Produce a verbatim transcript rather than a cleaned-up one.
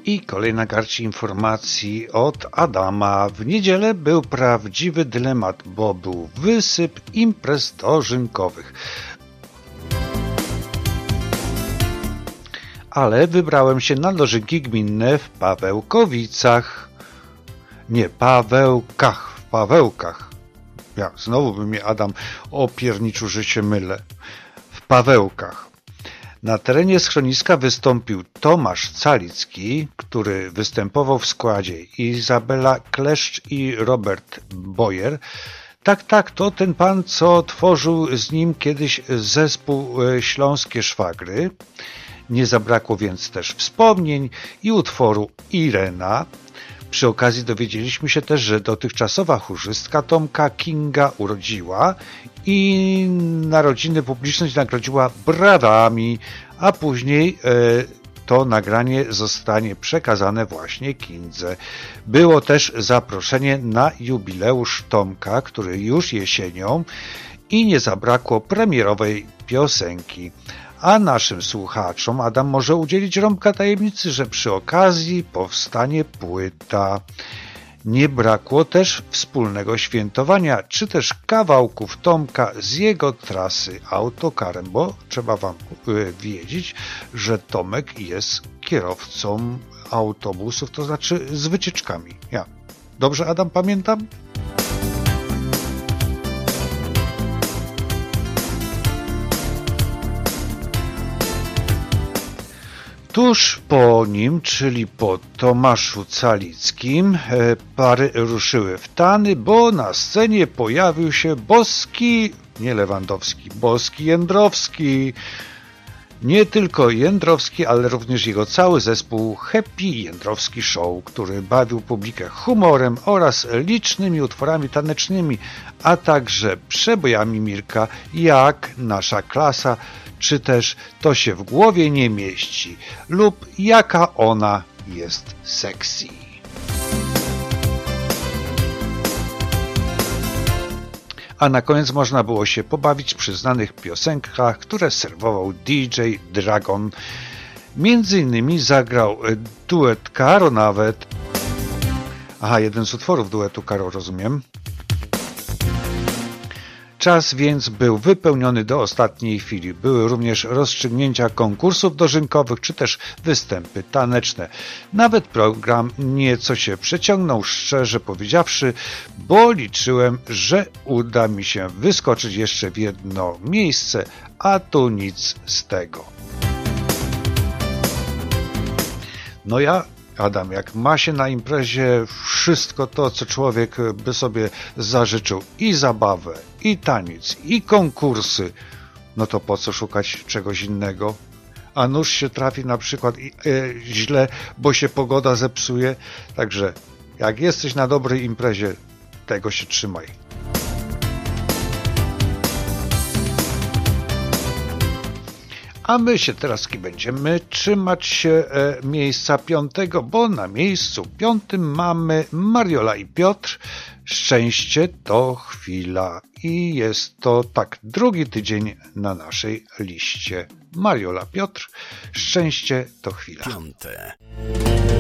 I kolejna garść informacji od Adama. W niedzielę był prawdziwy dylemat, bo był wysyp imprez dożynkowych. Ale wybrałem się na dożynki gminne w Pawełkowicach. Nie, Pawełkach, w Pawełkach. Ja, znowu by mnie Adam opierniczył, że się mylę. W Pawełkach. Na terenie schroniska wystąpił Tomasz Calicki, który występował w składzie Izabela Kleszcz i Robert Bojer. Tak, tak, to ten pan, co tworzył z nim kiedyś zespół Śląskie Szwagry. Nie zabrakło więc też wspomnień i utworu Irena. Przy okazji dowiedzieliśmy się też, że dotychczasowa chórzystka Tomka Kinga urodziła i narodziny publiczność nagrodziła brawami, a później e, to nagranie zostanie przekazane właśnie Kindze. Było też zaproszenie na jubileusz Tomka, który już jesienią, i nie zabrakło premierowej piosenki. A naszym słuchaczom Adam może udzielić rąbka tajemnicy, że przy okazji powstanie płyta. Nie brakło też wspólnego świętowania, czy też kawałków Tomka z jego trasy autokarem, bo trzeba wam wiedzieć, że Tomek jest kierowcą autobusów, to znaczy z wycieczkami. Ja. Dobrze, Adam, pamiętam? Tuż po nim, czyli po Tomaszu Calickim, pary ruszyły w tany, bo na scenie pojawił się Boski, nie Lewandowski, Boski Jędrowski. Nie tylko Jędrowski, ale również jego cały zespół Happy Jędrowski Show, który bawił publikę humorem oraz licznymi utworami tanecznymi, a także przebojami Mirka, jak Nasza klasa, czy też To się w głowie nie mieści, lub Jaka ona jest sexy. A na koniec można było się pobawić przy znanych piosenkach, które serwował D J Dragon. Między innymi zagrał duet Karo nawet. Aha, jeden z utworów duetu Karo, rozumiem. Czas więc był wypełniony do ostatniej chwili. Były również rozstrzygnięcia konkursów dożynkowych, czy też występy taneczne. Nawet program nieco się przeciągnął, szczerze powiedziawszy, bo liczyłem, że uda mi się wyskoczyć jeszcze w jedno miejsce, a tu nic z tego. No ja, Adam, jak ma się na imprezie wszystko to, co człowiek by sobie zażyczył, i zabawę, i taniec, i konkursy, no to po co szukać czegoś innego? A nuż się trafi na przykład e, źle, bo się pogoda zepsuje. Także jak jesteś na dobrej imprezie, tego się trzymaj. A my się teraz będziemy trzymać się e, miejsca piątego, bo na miejscu piątym mamy Mariola i Piotr. Szczęście to chwila. I jest to tak drugi tydzień na naszej liście. Mariola, Piotr, Szczęście to chwila. Piąte.